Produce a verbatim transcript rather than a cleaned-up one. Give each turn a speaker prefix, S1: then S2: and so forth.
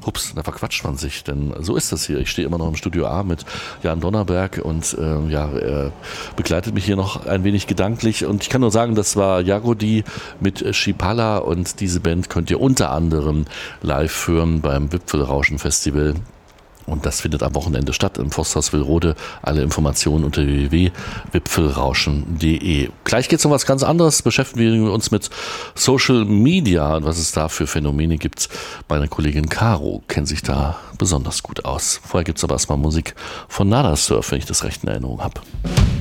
S1: Hups, da verquatscht man sich, denn so ist das hier. Ich stehe immer noch im Studio A mit Jan Donnerberg und äh, ja, er begleitet mich hier noch ein wenig gedanklich. Und ich kann nur sagen, das war Jagodi mit Schipala und diese Band könnt ihr unter anderem live hören beim Wipfelrauschen Festival. Und das findet am Wochenende statt im Forsthaus Willrode. Alle Informationen unter w w w punkt wipfelrauschen punkt d e. Gleich geht es um was ganz anderes. Beschäftigen wir uns mit Social Media und was es da für Phänomene gibt. Meine Kollegin Caro kennt sich da besonders gut aus. Vorher gibt es aber erstmal Musik von Nada Surf, wenn ich das recht in Erinnerung habe.